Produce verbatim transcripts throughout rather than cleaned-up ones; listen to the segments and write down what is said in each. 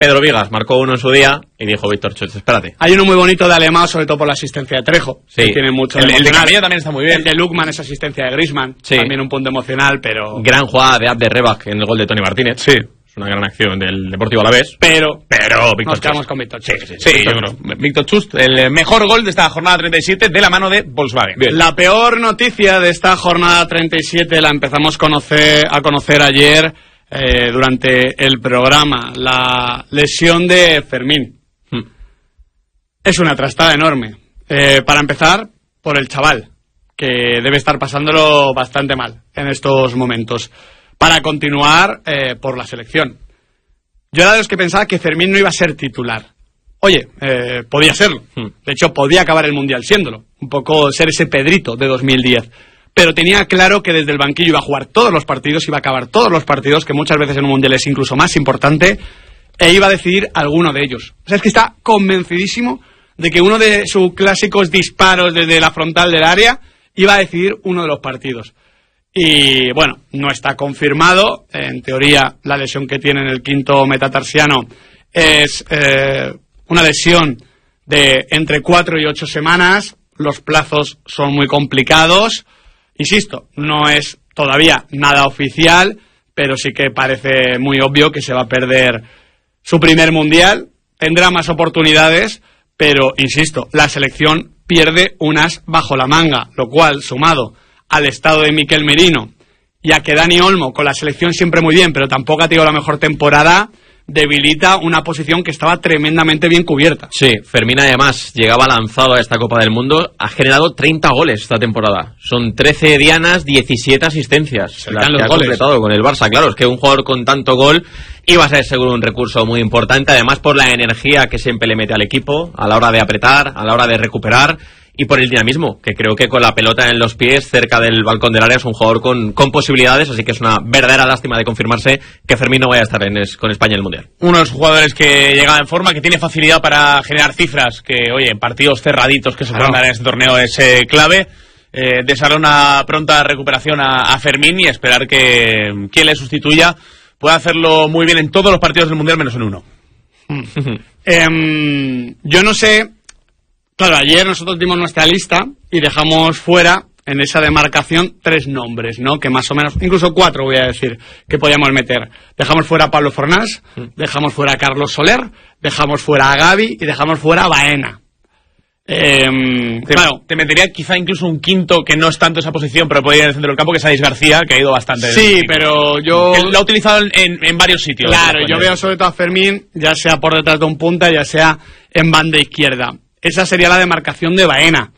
Pedro Vigas marcó uno en su día y dijo Víctor Chutz, espérate. Hay uno muy bonito de Alemão, sobre todo por la asistencia de Trejo. Sí. Que tiene mucho El, de el de Camello también está muy bien. El de Lukman es asistencia de Griezmann. Sí. También un punto emocional, pero... Gran jugada de Abde Rebach en el gol de Toni Martínez. Sí. Es una gran acción del Deportivo Alavés. Pero... Pero Víctor Nos Chutz. quedamos con Víctor Chutz. Sí, sí, Sí, Víctor yo Chutz. creo. Víctor Chutz, el mejor gol de esta jornada treinta y siete de la mano de Volkswagen. Bien. La peor noticia de esta jornada treinta y siete la empezamos conocer, a conocer ayer eh, durante el programa. La lesión de Fermín. Hmm. Es una trastada enorme. Eh, para empezar, por el chaval, que debe estar pasándolo bastante mal en estos momentos. Para continuar, eh, por la selección. Yo era de los que pensaba que Fermín no iba a ser titular. Oye, eh, podía serlo. De hecho, podía acabar el Mundial siéndolo. Un poco ser ese Pedrito de dos mil diez. Pero tenía claro que desde el banquillo iba a jugar todos los partidos, iba a acabar todos los partidos, que muchas veces en un Mundial es incluso más importante, e iba a decidir alguno de ellos. O sea, es que está convencidísimo de que uno de sus clásicos disparos desde la frontal del área iba a decidir uno de los partidos. Y bueno, no está confirmado. En teoría, la lesión que tiene en el quinto metatarsiano es eh, una lesión de entre cuatro y ocho semanas. Los plazos son muy complicados. Insisto, no es todavía nada oficial, pero sí que parece muy obvio que se va a perder su primer mundial. Tendrá más oportunidades, pero insisto, la selección pierde unas bajo la manga, lo cual, sumado al estado de Mikel Merino y a que Dani Olmo, con la selección siempre muy bien, pero tampoco ha tenido la mejor temporada, debilita una posición que estaba tremendamente bien cubierta. Sí, Fermín además llegaba lanzado a esta Copa del Mundo, ha generado treinta goles esta temporada. Son trece dianas, diecisiete asistencias. Se las dan que los ha goles. completado con el Barça. Claro, es que un jugador con tanto gol iba a ser seguro un recurso muy importante, además por la energía que siempre le mete al equipo a la hora de apretar, a la hora de recuperar. Y por el dinamismo, que creo que con la pelota en los pies, cerca del balcón del área, es un jugador con, con posibilidades, así que es una verdadera lástima de confirmarse que Fermín no vaya a estar en es, con España en el Mundial. Uno de los jugadores que llega en forma, que tiene facilidad para generar cifras, que oye, en partidos cerraditos que se pueden dar en este torneo es eh, clave. Eh, desearle una pronta recuperación a, a Fermín y esperar que quien le sustituya pueda hacerlo muy bien en todos los partidos del Mundial menos en uno. eh, yo no sé... Claro, ayer nosotros dimos nuestra lista y dejamos fuera, en esa demarcación, tres nombres, ¿no? Que más o menos, incluso cuatro voy a decir, que podíamos meter. Dejamos fuera a Pablo Fornals, dejamos fuera a Carlos Soler, dejamos fuera a Gavi y dejamos fuera a Baena. Eh, Te, claro, te metería quizá incluso un quinto que no es tanto esa posición, pero podría ir en el centro del campo, que es Alex García, que ha ido bastante. sí, pero yo... Que lo ha utilizado en, en varios sitios. Claro, yo veo sobre todo a Fermín, ya sea por detrás de un punta, ya sea en banda izquierda. Esa sería la demarcación de Baena.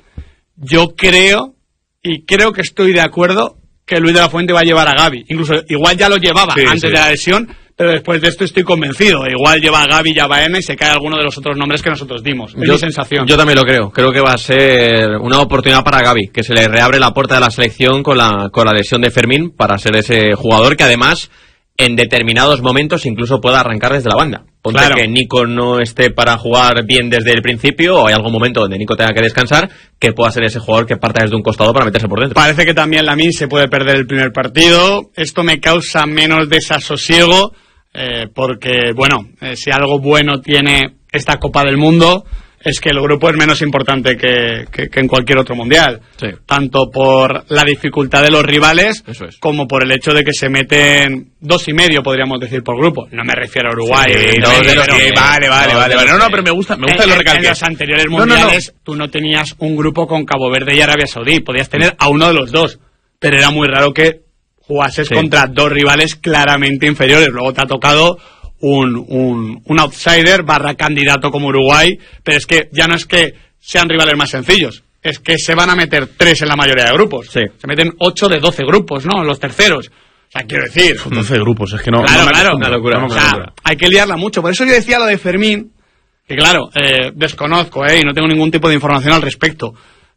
Yo creo, y creo que estoy de acuerdo, que Luis de la Fuente va a llevar a Gavi. Incluso, igual ya lo llevaba sí, antes sí. de la lesión, pero después de esto estoy convencido. Igual lleva a Gavi y a Baena y se cae alguno de los otros nombres que nosotros dimos. Es Yo, mi sensación. yo también lo creo. Creo que va a ser una oportunidad para Gavi, que se le reabre la puerta de la selección con la, con la lesión de Fermín para ser ese jugador que además en determinados momentos incluso pueda arrancar desde la banda. Ponte Claro. que Nico no esté para jugar bien desde el principio, o hay algún momento donde Nico tenga que descansar, que pueda ser ese jugador que parta desde un costado para meterse por dentro. Parece que también Lamine se puede perder el primer partido. Esto me causa menos desasosiego, eh, porque, bueno, eh, si algo bueno tiene esta Copa del Mundo, es que el grupo es menos importante que, que, que en cualquier otro mundial. Sí. Tanto por la dificultad de los rivales, Eso es. como por el hecho de que se meten dos y medio, podríamos decir, por grupo. No me refiero a Uruguay. Sí, evidentemente, dos de los pero- que- vale, vale, dos vale, de vale. los No, no, que- pero me gusta, me gusta en, que lo en- recalques. En los anteriores No, no, no. mundiales, tú no tenías un grupo con Cabo Verde y Arabia Saudí. Podías tener a uno de los dos. Pero era muy raro que jugases Sí. contra dos rivales claramente inferiores. Luego te ha tocado un, un, un outsider barra candidato como Uruguay, pero es que ya no es que sean rivales más sencillos, es que se van a meter tres en la mayoría de grupos. Sí. Se meten ocho de doce grupos, ¿no? Los terceros. O sea, quiero decir... Son doce grupos, es que no... Claro, no me claro. acostumbro, Una locura. no me O sea, acostumbro. hay que liarla mucho. Por eso yo decía lo de Fermín, que claro, eh, desconozco, eh, y no tengo ningún tipo de información al respecto.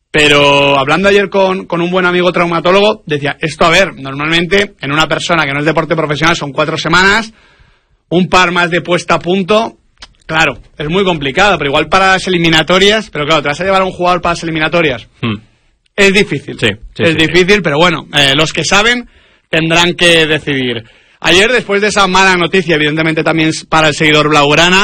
Pero hablando ayer con, con un buen amigo traumatólogo, decía, esto a ver, normalmente en una persona que no es deporte profesional son cuatro semanas, un par más de puesta a punto, claro, es muy complicado, pero igual para las eliminatorias, pero claro, te vas a llevar a un jugador para las eliminatorias. Hmm. Es difícil, Sí, sí, es sí, difícil, pero bueno, eh, los que saben tendrán que decidir. Ayer, después de esa mala noticia, evidentemente también para el seguidor blaugrana,